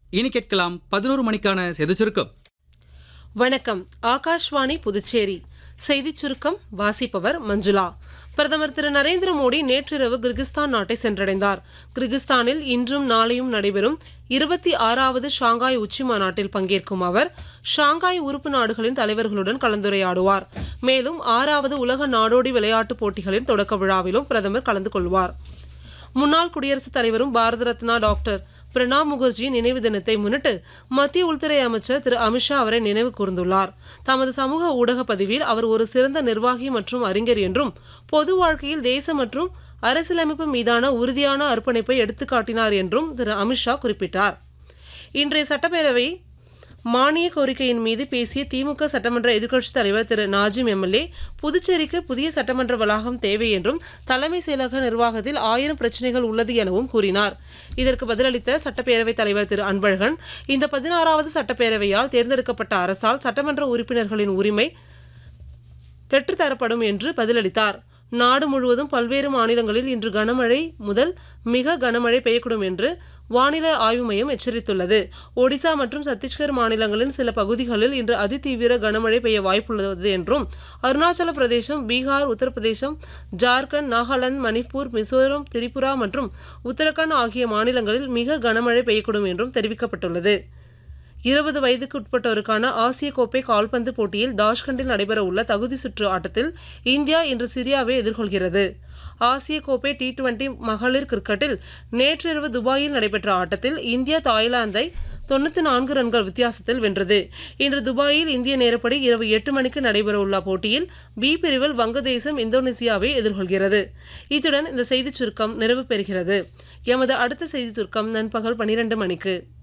இனி கேட்கலாம் 11 மணிக்கான செய்திச் சுருக்கம். வணக்கம். ஆகாஷ்வாணி புதுச்சேரி செய்திச் சுருக்கம் வாசிப்பவர் மஞ்சுளா. பிரதமர் திரு நரேந்திர மோடி நேற்றிரவு கிர்கிஸ்தான் நாட்டை சென்றடைந்தார். கிர்கிஸ்தானில் இன்றும் நாளையும் நடைபெறும் 26வது ஷாங்காய் உச்சி மாநாட்டில் பங்கேற்கும் அவர் ஷாங்காய் உறுப்பு நாடுகளின் தலைவர்களுடன் கலந்துரையாடுவார். மேலும் 6வது உலக நாடோடி விளையாட்டுப் போட்டிகளின் தொடக்க விழாவிலும் பிரதமர் கலந்து கொள்வார். முன்னாள் குடியரசுத் தலைவரும் பாரத ரத்னா டாக்டர் பிரணாப் முகர்ஜியின் நினைவு தினத்தை முன்னிட்டு மத்திய உள்துறை அமைச்சர் திரு அமித்ஷா அவரை நினைவு கூர்ந்துள்ளார். தமது சமூக ஊடக பதிவில் அவர் ஒரு சிறந்த நிர்வாகி மற்றும் அறிஞர் என்றும் பொது வாழ்க்கையில் தேச மற்றும் அரசியலமைப்பு மீதான உறுதியான அர்ப்பணிப்பை எடுத்துக்காட்டினார் என்றும் திரு அமித்ஷா குறிப்பிட்டார். இன்றைய சட்டப்பேரவை மானிய கோரிக்கையின் மீது பேசிய திமுக சட்டமன்ற எதிர்க்கட்சித் தலைவர் திரு நாஜிம் எம்எல்ஏ புதுச்சேரிக்கு புதிய சட்டமன்ற வளாகம் தேவை என்றும் தலைமை செயலக நிர்வாகத்தில் 1000 பிரச்சினைகள் உள்ளது எனவும் கூறினார். இதற்கு பதிலளித்த சட்டப்பேரவைத் தலைவர் திரு அன்பழகன், இந்த 16வது சட்டப்பேரவையால் தேர்ந்தெடுக்கப்பட்ட அரசால் சட்டமன்ற உறுப்பினர்களின் உரிமை பெற்றுத்தரப்படும் என்று பதிலளித்தார். நாடு முழுவதும் பல்வேறு மாநிலங்களில் இன்று கனமழை முதல் மிக கனமழை பெய்யக்கூடும் என்று வானிலை ஆய்வு மையம் எச்சரித்துள்ளது. ஒடிசா மற்றும் சத்தீஸ்கர் மாநிலங்களின் சில பகுதிகளில் இன்று அதிதீவிர கனமழை பெய்ய வாய்ப்புள்ளது என்றும் அருணாச்சல பிரதேசம், பீகார், உத்தரப்பிரதேசம், ஜார்க்கண்ட், நாகாலாந்து, மணிப்பூர், மிசோரம், திரிபுரா மற்றும் உத்தரகாண்ட் ஆகிய மாநிலங்களில் மிக கனமழை பெய்யக்கூடும் என்றும் தெரிவிக்கப்பட்டுள்ளது. 20 வயதுக்கு உட்பட்டோருக்கான ஆசிய கோப்பை கால்பந்து போட்டியில் தாஷ்கண்டில் நடைபெறவுள்ள தகுதி சுற்று ஆட்டத்தில் இந்தியா இன்று சிரியாவை எதிர்கொள்கிறது. ஆசிய கோப்பை T20 மகளிர் கிரிக்கெட்டில் நேற்றிரவு துபாயில் நடைபெற்ற ஆட்டத்தில் இந்தியா தாய்லாந்தை 94 ரன்கள் வித்தியாசத்தில் வென்றது. இன்று துபாயில் இந்திய நேரப்படி இரவு 8 மணிக்கு நடைபெறவுள்ள போட்டியில் பி பிரிவில் வங்கதேசம் இந்தோனேசியாவை எதிர்கொள்கிறது. இத்துடன் இந்த செய்திச் சுருக்கம் நிறைவு பெறுகிறது. எமது அடுத்த செய்திச் சுருக்கம் நண்பகல் 12 மணிக்கு.